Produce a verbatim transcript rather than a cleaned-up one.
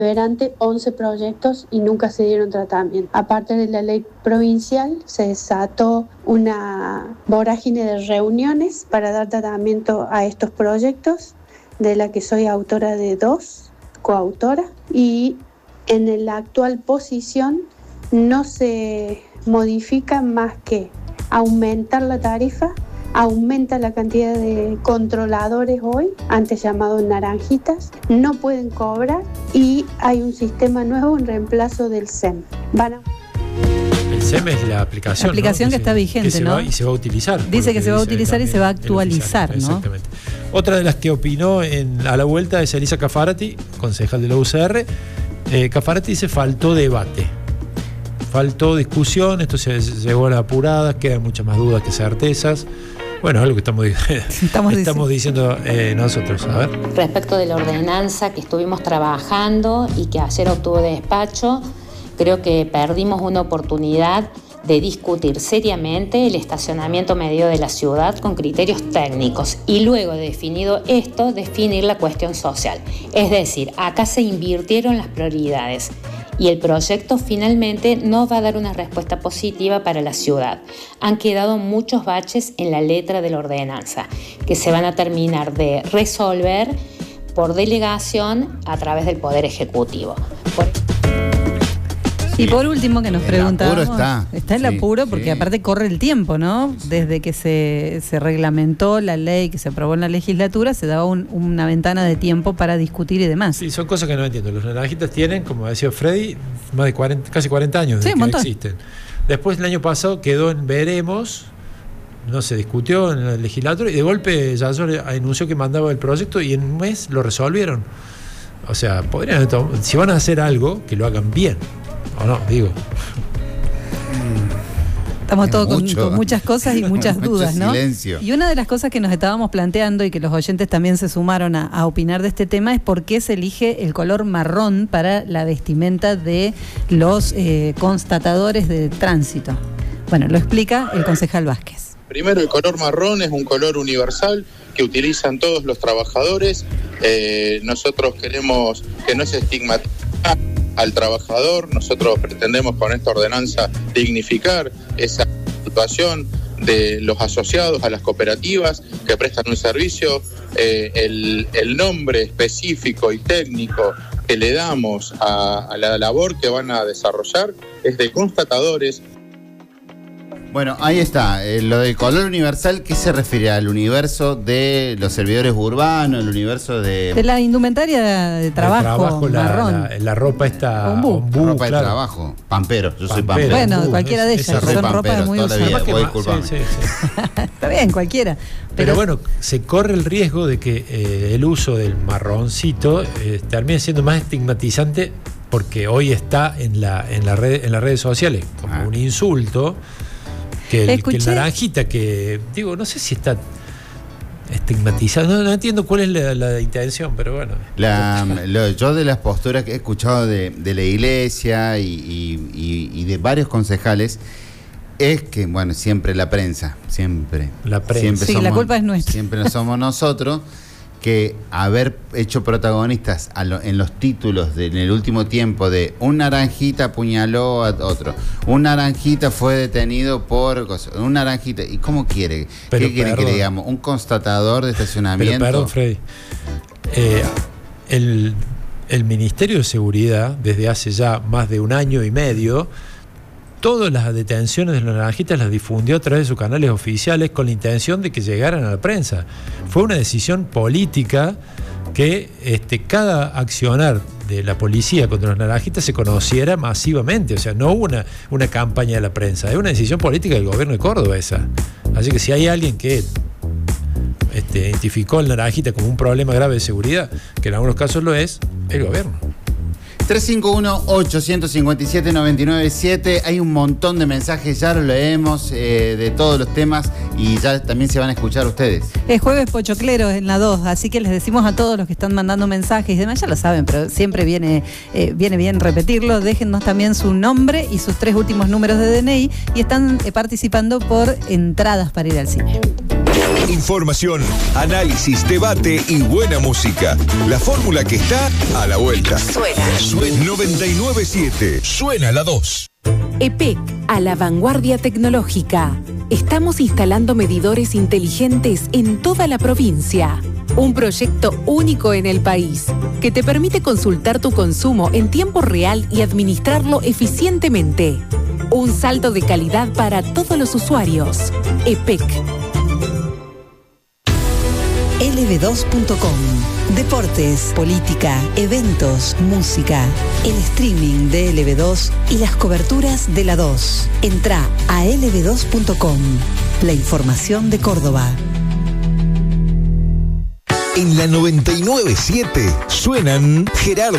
Durante once proyectos y nunca se dieron tratamiento. Aparte de la ley provincial, se desató una vorágine de reuniones para dar tratamiento a estos proyectos, de la que soy autora de dos, coautora, y en la actual posición no se modifica más que aumentar la tarifa, aumenta la cantidad de controladores hoy, antes llamados naranjitas, no pueden cobrar y hay un sistema nuevo en reemplazo del S E M. Van a... El S E M es la aplicación, la aplicación, ¿no? que, que está vigente, que se ¿no? Va, y se va a utilizar. Dice que, que se va a utilizar y se va a actualizar, ¿no? Exactamente. Otra de las que opinó en, a la vuelta es Elisa Caffarati, concejal de la U C R. Eh, Caffarati dice: faltó debate. Faltó discusión, esto se llegó a las apuradas, quedan muchas más dudas que certezas. Bueno, es algo que estamos, estamos, estamos diciendo eh, nosotros. A ver. Respecto de la ordenanza que estuvimos trabajando y que ayer obtuvo despacho, creo que perdimos una oportunidad de discutir seriamente el estacionamiento medio de la ciudad con criterios técnicos y luego de definido esto, definir la cuestión social. Es decir, acá se invirtieron las prioridades y el proyecto finalmente no va a dar una respuesta positiva para la ciudad. Han quedado muchos baches en la letra de la ordenanza que se van a terminar de resolver por delegación a través del Poder Ejecutivo. Por... Y por último, que nos preguntábamos, está. está el sí, apuro porque sí. aparte corre el tiempo, ¿no? Desde que se, se reglamentó la ley, que se aprobó en la legislatura, se daba un, una ventana de tiempo para discutir y demás. Sí, son cosas que no entiendo. Los naranjitas tienen, como decía Freddy, más de cuarenta, casi cuarenta años sí, de que existen. Después, el año pasado quedó en veremos, no se discutió en la legislatura y de golpe Yasor anunció que mandaba el proyecto y en un mes lo resolvieron. O sea, podrían, si van a hacer algo, que lo hagan bien. ¿O no? Digo. Estamos todos con, con muchas cosas y muchas Mucho dudas, ¿no? silencio. Y una de las cosas que nos estábamos planteando y que los oyentes también se sumaron a, a opinar de este tema es por qué se elige el color marrón para la vestimenta de los eh, constatadores de tránsito. Bueno, lo explica el concejal Vázquez. Primero, el color marrón es un color universal que utilizan todos los trabajadores. Eh, nosotros queremos que no se estigmatice al trabajador. Nosotros pretendemos con esta ordenanza dignificar esa situación de los asociados a las cooperativas que prestan un servicio. Eh, el, el nombre específico y técnico que le damos a, a la labor que van a desarrollar es de constatadores. Bueno, ahí está. Eh, lo del color universal, ¿qué se refiere? ¿Al universo de los servidores urbanos, el universo de... De la indumentaria de trabajo, trabajo marrón. La, la, la ropa está... Ombú. Ombú, ropa claro. de trabajo. Pampero, yo pampero. soy pampero. Bueno, Ombú, cualquiera de ellas. Son Son ropas muy usadas. Voy, disculpame. Sí, sí, sí. Está bien, cualquiera. Pero, Pero bueno, se corre el riesgo de que eh, el uso del marroncito eh, termine siendo más estigmatizante porque hoy está en, la, en, la red, en las redes sociales como ah. un insulto. Que el, que el naranjita, que digo, no sé si está estigmatizado, no, no entiendo cuál es la, la intención, pero bueno. La, lo, yo de las posturas que he escuchado de, de la iglesia y, y, y, y de varios concejales, es que, bueno, siempre la prensa, siempre. La prensa. Siempre sí, somos, la culpa es nuestra. Siempre somos nosotros. Que haber hecho protagonistas a lo, en los títulos de, en el último tiempo de un naranjita apuñaló a otro, un naranjita fue detenido por un naranjita, ¿y cómo quiere? Pero ¿Qué quiere que le digamos? ¿Un constatador de estacionamiento? Pero perdón, Freddy. Eh, el, el Ministerio de Seguridad, desde hace ya más de un año y medio, todas las detenciones de los naranjitas las difundió a través de sus canales oficiales con la intención de que llegaran a la prensa. Fue una decisión política que este, cada accionar de la policía contra los naranjitas se conociera masivamente. O sea, no hubo una, una campaña de la prensa, es una decisión política del gobierno de Córdoba esa. Así que si hay alguien que este, identificó al naranjita como un problema grave de seguridad, que en algunos casos lo es, el gobierno. tres cinco uno, ocho cinco siete, nueve nueve siete. Hay un montón de mensajes, ya lo leemos, eh, de todos los temas y ya también se van a escuchar ustedes. Es jueves pochoclero en la dos, así que les decimos a todos los que están mandando mensajes y demás, ya lo saben, pero siempre viene, eh, viene bien repetirlo. Déjennos también su nombre y sus tres últimos números de D N I y están eh, participando por entradas para ir al cine. Información, análisis, debate y buena música. La fórmula que está a la vuelta. Suena. Suena noventa y nueve punto siete. Suena la dos. E P E C, a la vanguardia tecnológica. Estamos instalando medidores inteligentes en toda la provincia. Un proyecto único en el país, que te permite consultar tu consumo en tiempo real y administrarlo eficientemente. Un salto de calidad para todos los usuarios. E P E C. L B dos punto com. Deportes, política, eventos, música, el streaming de L B dos y las coberturas de la dos. Entra a L B dos punto com. La información de Córdoba. En la noventa y nueve punto siete suenan Gerardo